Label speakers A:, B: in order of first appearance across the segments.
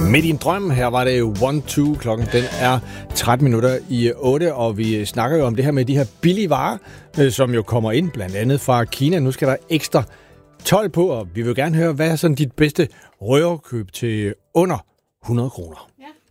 A: Midt i en drøm, her var det 1-2, klokken den er 13 minutter i 8, og vi snakker jo om det her med de her billige varer, som jo kommer ind blandt andet fra Kina. Nu skal der ekstra 12 på, og vi vil gerne høre, hvad er sådan dit bedste røverkøb til under 100 kroner?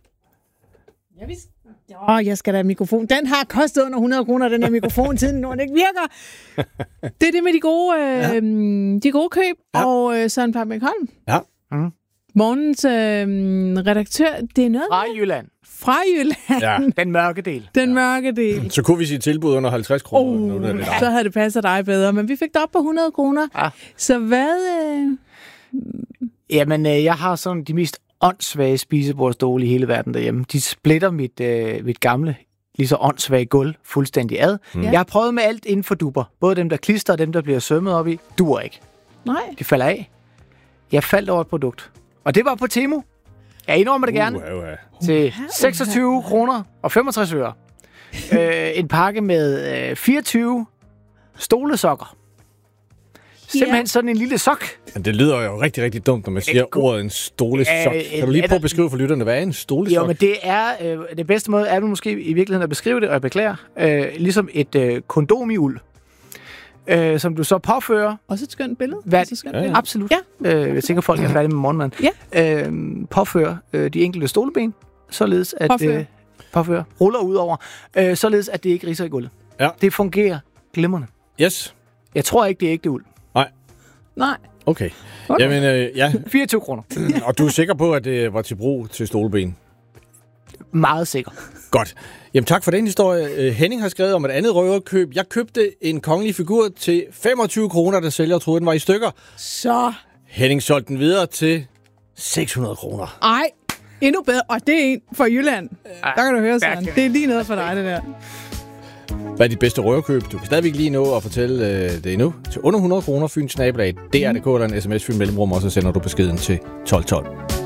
B: Ja, jeg skal da have mikrofon. Den har kostet under 100 kroner, den her mikrofon, siden når den ikke virker. Det er det med de gode køb, ja. Og Søren Pape-Holm.
A: Ja.
B: Morgens redaktør, det er noget
C: fra Jylland.
B: Fra Jylland.
A: Ja.
C: Den mørke del.
B: Den mørke del.
A: Så kunne vi sige tilbud under 50 kroner.
B: Så havde det passet dig bedre, men vi fik det op på 100 kroner. Ja. Så hvad...
C: Jamen, jeg har sådan de mest åndssvage spisebordstole i hele verden derhjemme. De splitter mit gamle, lige så åndssvage gulv fuldstændig ad. Jeg har prøvet med alt inden for duber. Både dem, der klister og dem, der bliver sømmet op i. Duer ikke.
B: Nej.
C: De falder af. Jeg faldt over et produkt. Og det var på Temu. Jeg indrømmer det gerne. Til 26 kroner og 65 øre. En pakke med 24 stolesokker. Simpelthen sådan en lille sok.
A: Det lyder jo rigtig, rigtig dumt, når man siger ordet en stolesok. Kan du lige prøve at beskrive for lytterne, hvad er en stolesok?
C: Jo, men det er... det bedste måde er måske i virkeligheden at beskrive det, og jeg beklager. Ligesom et kondom i uld. Som du så påfører...
B: Også et skønt billede.
C: Absolut. Ja. Jeg er sikker, folk er færdige med morgenmaden. Ja. Påfører de enkelte stoleben, således at... Påfører. Ruller ud over, således at det ikke ridser i gulvet. Ja. Det fungerer glimrende.
A: Yes.
C: Jeg tror ikke, det er ægte uld.
B: Nej.
A: Okay. Jamen, ja.
C: 24 kroner.
A: Og du er sikker på, at det var til brug til stoleben?
C: Meget sikker.
A: Godt. Jamen tak for den historie. Henning har skrevet om et andet røverkøb. Jeg købte en kongelig figur til 25 kroner, der sælger troede, den var i stykker.
B: Så.
A: Henning solgte den videre til 600 kroner.
B: Ej, endnu bedre. Og det er en fra Jylland. Der kan du høre sådan. Det er lige noget for dig, det der.
A: Hvad er dit bedste røverkøb? Du kan stadigvæk lige nå at fortælle det endnu. Til under 100 kroner, Fyns nabolag. DR.dk eller en sms-fyn mellemrum, og så sender du beskeden til 1212.